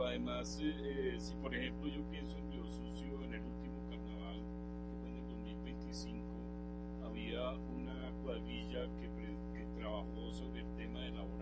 pero además, si por ejemplo yo pienso en mi ocio